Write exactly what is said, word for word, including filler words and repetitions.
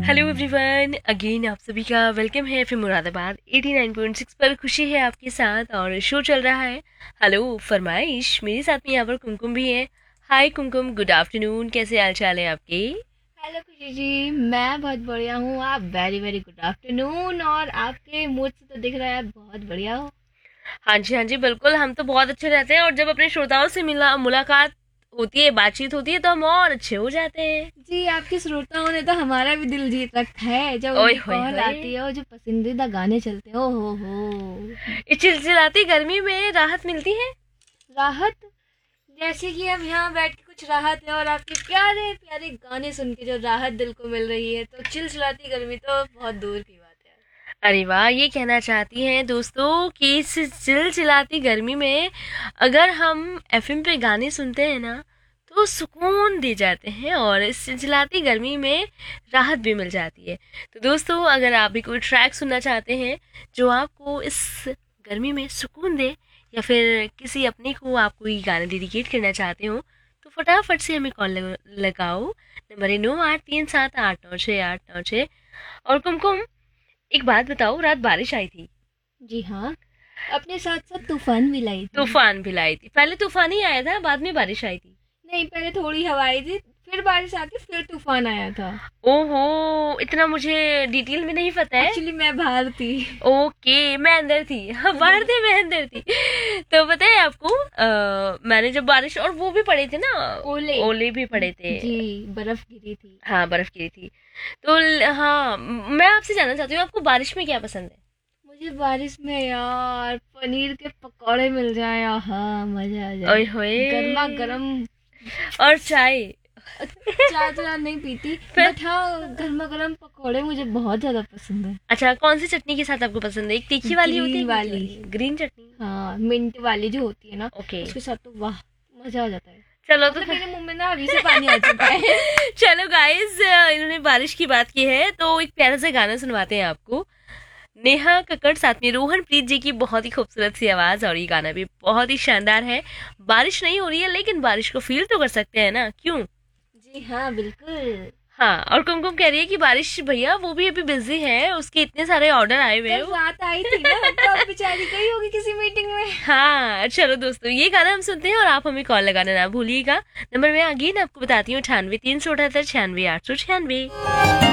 Hello everyone, again आप सभी का वेलकम है फिर Moradabad eighty nine point six पर। खुशी है आपके साथ और शो चल रहा है हेलो फरमाइश। मेरे साथ में यहाँ पर कुमकुम भी है। हाय कुमकुम, गुड आफ्टरनून, कैसे हाल चाल है आपके? हेलो खुशी जी, मैं बहुत बढ़िया हूँ। आप वेरी वेरी गुड आफ्टरनून। और आपके मूड से तो दिख रहा है बहुत बढ़िया हो। हाँ जी, हाँ जी, बिल्कुल, हम तो बहुत अच्छे रहते हैं और जब अपने श्रोताओं से मिला मुलाकात होती है, बातचीत होती है तो हम और अच्छे हो जाते हैं। जी, आपके श्रोताओं ने तो हमारा भी दिल जीत रखा है। जब ओए उनकी होए कॉल होए, आती है और जो पसंदीदा गाने चलते हैं, ओ हो हो इस चिलचिलाती गर्मी में राहत मिलती है। राहत। जैसे कि हम यहाँ बैठ के कुछ राहत है और आपके प्यारे प्यारे गाने सुन के जो राहत दिल को मिल रही है, तो चिलचिलाती गर्मी तो बहुत दूर की बात है। अरे वाह, ये कहना चाहती हैं दोस्तों कि इस चिलचिलाती गर्मी में अगर हम एफएम पे गाने सुनते हैं ना तो सुकून दे जाते हैं और इस चिलचिलाती गर्मी में राहत भी मिल जाती है। तो दोस्तों, अगर आप भी कोई ट्रैक सुनना चाहते हैं जो आपको इस गर्मी में सुकून दे, या फिर किसी अपने को आप कोई गाना डेडिकेट करना चाहते हो, तो फटाफट से हमें कॉल लगाओ। नंबर है नौ आठ तीन सात आठ नौ छः आठ नौ छः। और कुमकुम, एक बात बताओ, रात बारिश आई थी। जी हाँ, अपने साथ साथ तूफान भी लाई थी। तूफान भी लाई थी। पहले तूफान ही आया था, बाद में बारिश आई थी। नहीं, पहले थोड़ी हवा आई थी, फिर बारिश आके फिर तूफान आया था। ओहो, इतना मुझे डिटेल में नहीं पता है। एक्चुअली मैं बाहर थी। ओके, मैं अंदर थी। हाँ, बाहर थे, मैं अंदर थी। तो पता है आपको, अ, मैंने जब बारिश, और वो भी पड़े थे ना, ओले। ओले भी पड़े थे। जी, बर्फ गिरी थी। हाँ, बर्फ गिरी थी। तो ल- हाँ, मैं आपसे जानना चाहती हूँ, आपको बारिश में क्या पसंद है? मुझे बारिश में यार पनीर के पकौड़े मिल जाए, हाँ मजा आ ओए जाए। होए, गर्मा गर्म। और चाय। चाय तो यार नहीं पीती, फिर बट हाँ गर्मा गर्म पकौड़े मुझे बहुत ज्यादा पसंद है। अच्छा, कौन सी चटनी के साथ आपको पसंद है? एक तीखी वाली होती है, ग्रीन एक मीठी वाली। वाली? ग्रीन चटनी। हाँ, मिंट वाली जो होती है ना, ओके, उसके साथ तो वाह, मजा आ जाता है। चलो तो मतलब फिर। मेरे मुंह में ना अभी से पानी आ चुका है। चलो गाइस, इन्होंने बारिश की बात की है तो एक प्यारा सा गाना सुनवाते हैं आपको। नेहा कक्कड़ साथ में रोहन प्रीत जी की बहुत ही खूबसूरत सी आवाज, और ये गाना भी बहुत ही शानदार है। बारिश नहीं हो रही है लेकिन बारिश को फील तो कर सकते हैं ना, क्यों? जी हाँ बिल्कुल। हाँ, और कुमकुम कह रही है कि बारिश भैया वो भी अभी बिजी है, उसके इतने सारे ऑर्डर आए हुए हैं। कल रात आई थी ना, तो अब बेचारी गई होगी किसी मीटिंग में। हाँ, चलो दोस्तों, ये गाना हम सुनते हैं और आप हमें कॉल लगाना ना भूलिएगा। नंबर मैं अगेन आपको बताती हूँ, अठानवे तीन सौ अठहत्तर छियानवे आठ सौ छियानवे।